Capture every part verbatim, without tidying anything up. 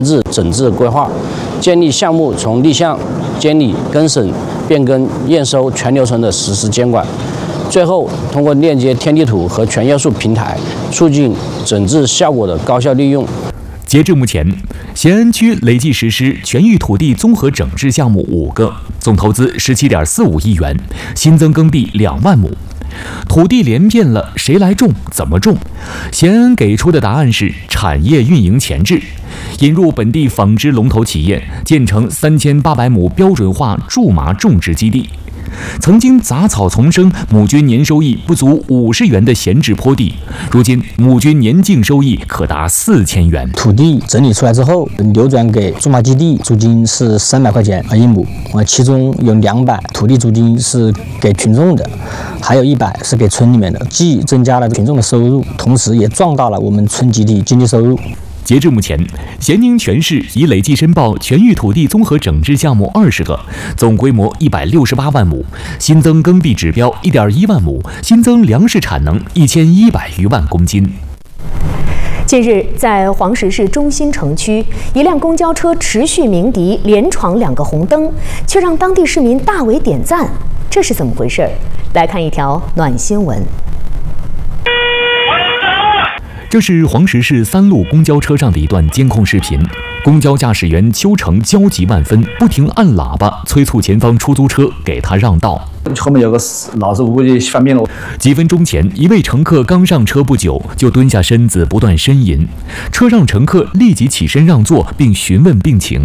制整治规划，建立项目从立项、监理、更审、变更、验收全流程的实时监管。最后，通过链接天地图和全要素平台，促进整治效果的高效利用。 截至目前，咸安区累计实施全域土地综合整治项目五个，总投资十七点四五亿元，新增耕地两万亩。土地连变了，谁来种？怎么种？咸安给出的答案是产业运营前置，引入本地纺织龙头企业，建成三千八百亩标准化苎麻种植基地。曾经杂草丛生、亩均年收益不足五十元的闲置坡地，如今亩均年净收益可达四千元。 土地整理出来之后，流转给苎麻基地，租金是三百块钱一亩，啊，其中有两百土地租金是给群众的，还有一百是给村里面的，既增加了群众的收入，同时也壮大了我们村集体经济收入。 截至目前，咸宁全市已累计申报全域土地综合整治项目二十个，总规模一百六十八万亩，新增耕地指标一点一万亩，新增粮食产能一千一百余万公斤。 近日，在黄石市中心城区，一辆公交车持续鸣笛，连闯两个红灯，却让当地市民大为点赞。这是怎么回事？来看一条暖新闻。 这是黄石市三路公交车上的一段监控视频。公交驾驶员邱成焦急万分，不停按喇叭催促前方出租车给他让道。 后面有个老师傅估计翻面了。 几分钟前，一位乘客刚上车不久，就蹲下身子不断呻吟，车上乘客立即起身让座，并询问病情。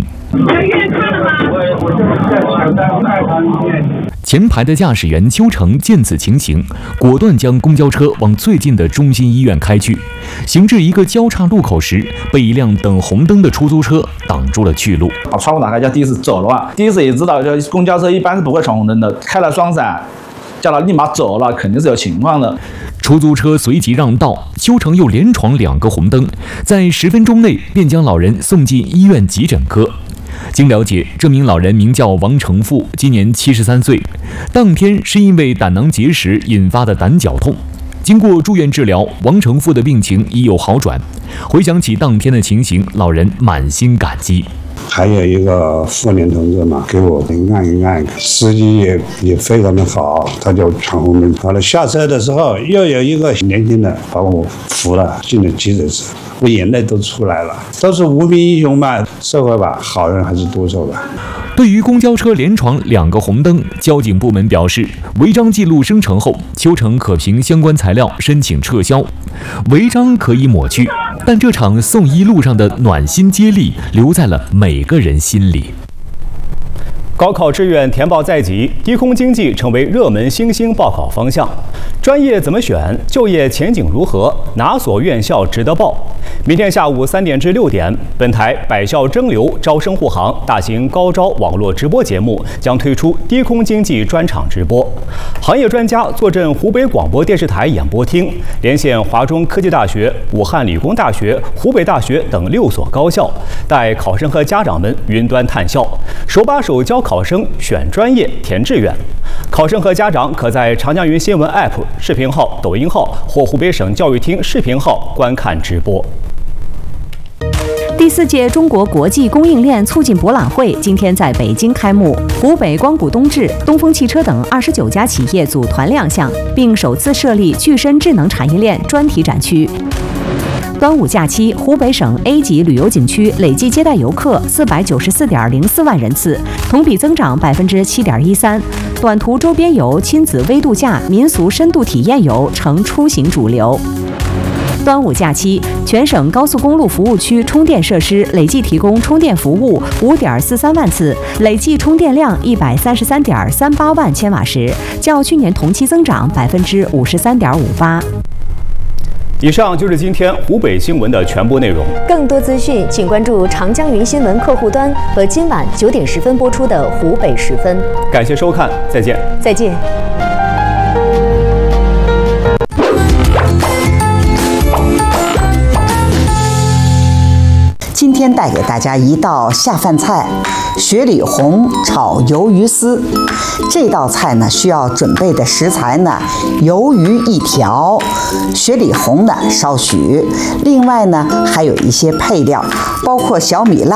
前排的驾驶员邱成见此情形，果断将公交车往最近的中心医院开去。行至一个交叉路口时，被一辆等红灯的出租车挡住了去路。 把窗户打开，叫的士走了啊！的士也知道，就公交车一般是不会闯红灯的，开了双闪，叫他立马走了，肯定是有情况的。 出租车随即让道，邱成又连闯两个红灯，在十分钟内便将老人送进医院急诊科。经了解，这名老人名叫王成富，今年七十三岁。当天是因为胆囊结石引发的胆绞痛，经过住院治疗，王成富的病情已有好转。回想起当天的情形，老人满心感激。 还有一个妇女同志嘛，给我按一按，司机也也非常的好，他就闯红灯。好了，下车的时候又有一个年轻的把我扶了进了急诊室，我眼泪都出来了。都是无名英雄嘛，社会吧，好人还是多数吧。 对于公交车连闯两个红灯，交警部门表示，违章记录生成后，邱成可凭相关材料申请撤销。违章可以抹去，但这场送医路上的暖心接力留在了每个人心里。 高考志愿填报在即，低空经济成为热门新兴报考方向。专业怎么选？就业前景如何？哪所院校值得报？明天下午三点至六点，本台百校争流招生护航大型高招网络直播节目将推出低空经济专场直播。行业专家坐镇湖北广播电视台演播厅，连线华中科技大学、武汉理工大学、湖北大学等六所高校，带考生和家长们云端探校，手把手教考生选专业、填志愿。考生和家长可在长江云新闻 App 视频号、抖音号或湖北省教育厅视频号观看直播。 第四届中国国际供应链促进博览会今天在北京开幕，湖北光谷冬至、东风汽车等二十九家企业组团亮相，并首次设立具身智能产业链专题展区。端午假期，湖北省 A 级旅游景区累计接待游客四百九十四点零四万人次，同比增长百分之七点一三。短途周边游、亲子微度假、民俗深度体验游成出行主流。端午假期，全省高速公路服务区充电设施累计提供充电服务五点四三万次，累计充电量一百三十三点三八万千瓦时，较去年同期增长百分之五十三点五八。 以上就是今天湖北新闻的全部内容。 更多资讯，请关注长江云新闻客户端和今晚九点十分播出的湖北时分。 感谢收看，再见。 再见。 今天。 天带给大家一道下饭菜——雪里红炒鱿鱼丝。这道菜呢，需要准备的食材呢，鱿鱼一条，雪里红呢少许，另外呢还有一些配料，包括小米辣。